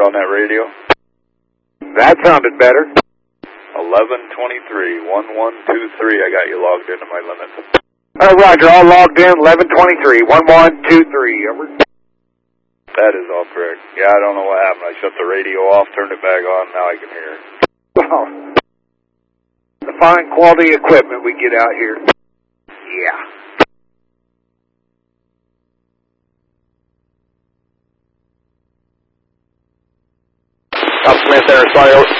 on that radio? That sounded better. 1123, 1123. I got you logged into my limits. Roger, all logged in, 1123, 1123, over. That is all correct. Yeah, I don't know what happened. I shut the radio off, turned it back on, now I can hear it. Well, the fine quality equipment we get out here. Yeah. Smith there, sorry,